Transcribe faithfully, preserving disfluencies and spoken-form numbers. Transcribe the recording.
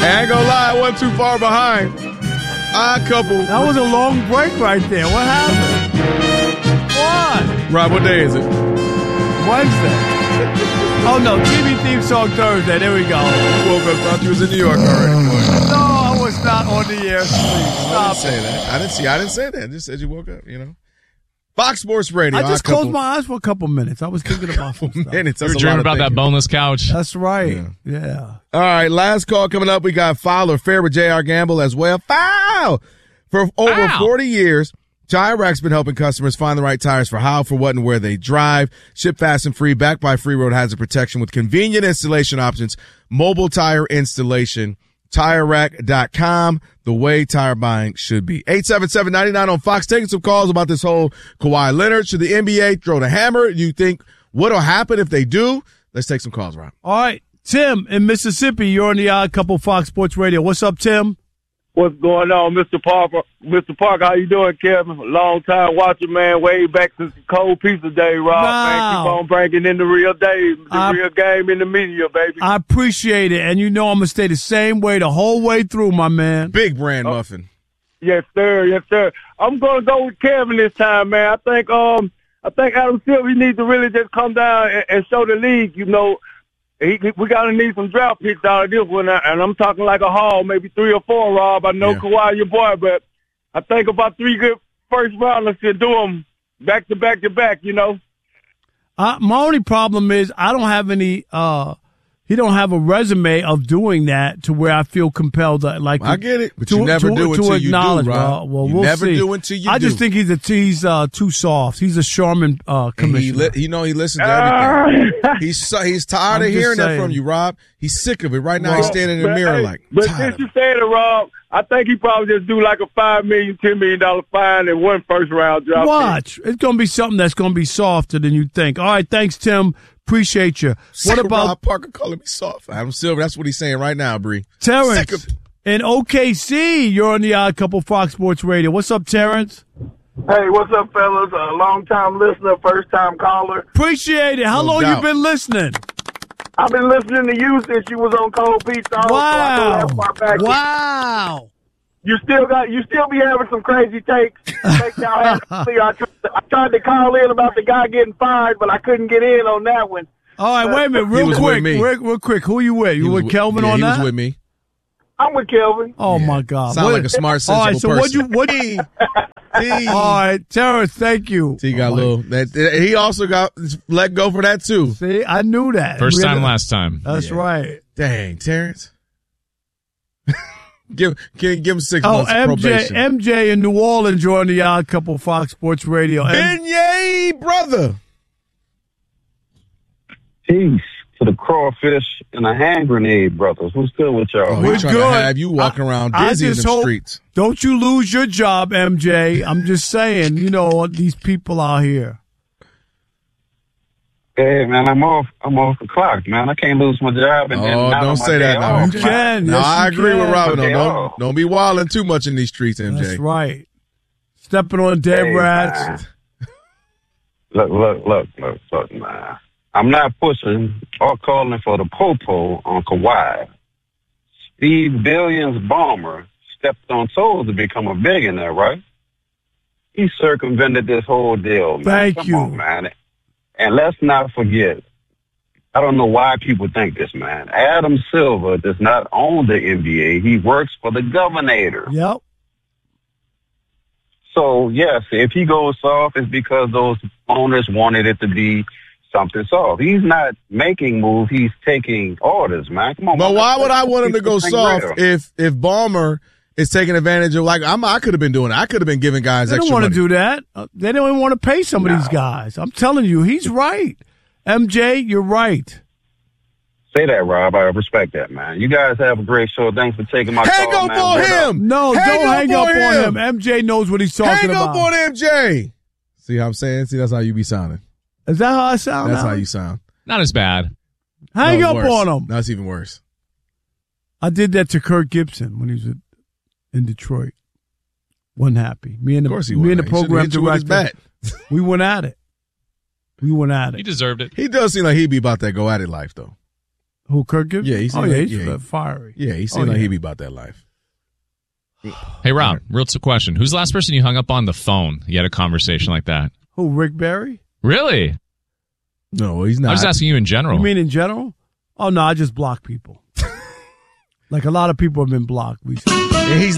I ain't gonna lie, I wasn't too far behind. Odd couple. That was a long break right there. What happened? What? Rob, what day is it? Wednesday. Oh, no, T V theme song Thursday. There we go. Woke up, thought you was in New York already. No, I was not on the air. Please, I stop didn't say that. I didn't see. I didn't say that. I just said you woke up, you know. Fox Sports Radio. I just couple, closed my eyes for a couple minutes. I was thinking about some stuff. minutes. You were That's a dreaming lot of about that thinking. boneless couch. That's right. Yeah. yeah. All right, last call coming up. We got Fowler, fair with J R Gamble as well. Foul! For over Foul. forty years, Tire Rack's been helping customers find the right tires for how, for what, and where they drive. Ship fast and free, backed by Free Road Hazard Protection with convenient installation options, mobile tire installation, Tire Rack dot com, the way tire buying should be. eight seven seven, nine nine on Fox. Taking some calls about this whole Kawhi Leonard. Should the N B A throw the hammer? You think what'll happen if they do? Let's take some calls, Rob. All right. Tim in Mississippi, you're on the Odd Couple Fox Sports Radio. What's up, Tim? What's going on, Mister Parker? Mister Parker, how you doing, Kevin? Long time watching, man. Way back since the cold pizza day, Rob. Wow. Man, keep on bringing in the real days, the I, real game in the media, baby. I appreciate it, and you know I'm gonna stay the same way the whole way through, my man. Big brand oh. muffin. Yes, sir. Yes, sir. I'm gonna go with Kevin this time, man. I think um, I think Adam Silver, he needs to really just come down and, and show the league, you know. He, we gotta need some draft picks out of this one, and I'm talking like a haul, maybe three or four, Rob. I know yeah. Kawhi, your boy, but I think about three good first rounders to do them back to back to back, you know. Uh, my only problem is I don't have any. Uh, he don't have a resume of doing that to where I feel compelled to like. I get it, but to, you never to, do to until you do, Rob. Uh, well, you we'll never see. do until you I do. just think he's a he's uh, too soft. He's a Charmin uh, commissioner. He, li- you know he listens to everything. he's so, he's tired I'm of hearing saying. that from you, Rob. He's sick of it. Right now, Well, he's standing in the but, mirror hey, like. But tired since you said it, Rob, I think he probably just do like a five million, ten million dollar fine and one first round draft. Watch, pick. It's gonna be something that's gonna be softer than you think. All right, thanks, Tim. Appreciate you. Sick What about Rob Parker calling me soft? Adam Silver. That's what he's saying right now, Bree. Terrence in O K C? You're on the Odd Couple Fox Sports Radio. What's up, Terrence? Hey, what's up, fellas? A long time listener, first time caller. Appreciate it. How No long doubt. you been listening? I've been listening to you since you was on Cold Pizza. Wow! So I know that far back. Wow! You still got, you still be having some crazy takes. Take y'all have I, tried, I tried to call in about the guy getting fired, but I couldn't get in on that one. All right, wait a minute, real was quick, with me. real, real quick. Who you with? You He was with Kelvin yeah, on he that? was with me. I'm with Kelvin. Oh my God! Sound What- like a smart, All sensible right, so person. what you what? T. All right, Terrence, thank you. He got Oh, a little. That, he also got let go for that too. See, I knew that. First We had time, to- last time. That's Yeah. right. Dang, Terrence. give, give give him six Oh, months of M J, probation. M J in New Orleans joined the Odd Couple Fox Sports Radio. M- Beignet, brother. Peace to the crawfish and the hand grenade brothers. What's good with y'all? Oh, We're he's trying good. to have you walking around I dizzy in just the hope- streets. Don't you lose your job, M J. I'm just saying, you know, these people out here. Hey man, I'm off. I'm off the clock, man. I can't lose my job. And, Oh, and not don't on my say day that now. off, You man. can. No, Yes, I you agree can. with Robin. Okay, Don't, oh. don't don't be wilding too much in these streets, M J. That's right. Stepping on dead Hey, rats. man. Look, look, look, look, look, man. I'm not pushing or calling for the popo on Kawhi. Steve Billion's bomber stepped on toes to become a billionaire, right? He circumvented this whole deal, man. Thank Come you. on, man. And let's not forget, I don't know why people think this, man. Adam Silver does not own the N B A. He works for the governor. Yep. So, yes, if he goes soft, it's because those owners wanted it to be something soft. He's not making moves. He's taking orders, man. Come on. But man. why would I want him to Keep go this thing soft real. if if Ballmer is taking advantage of, like, I'm, I could have been doing it. I could have been giving guys They don't extra want to money. do that. Uh, They don't even want to pay some of No. these guys. I'm telling you, he's right. M J, you're right. Say that, Rob. I respect that, man. You guys have a great show. Thanks for taking my Hang call, up man. on What up? him. No, Hang don't up hang up on on him. him. M J knows what he's talking Hang about. up on M J. See how I'm saying? See, that's how you be sounding. Is that how I sound? That's now? how you sound. Not as bad. Hang No, up worse. on him. That's even worse. I did that to Kirk Gibson when he was in Detroit. Wasn't happy. Me and the Of course he me and the wasn't. He should've program hit you with his director. We went at it. We went at He it. deserved it. He does seem like he'd be about that go at it life, though. Who, Kirk Gibson? Yeah, he oh, seemed yeah, like- he's yeah, he- fiery. Yeah, he seemed Oh, like yeah. he'd be about that life. Hey, Rob, real t- question. Who's the last person you hung up on the phone? You had a conversation like that. Who, Rick Barry? Really? No, he's I not. was asking you in general. You mean in general? Oh, no, I just block people. Like a lot of people have been blocked recently. He's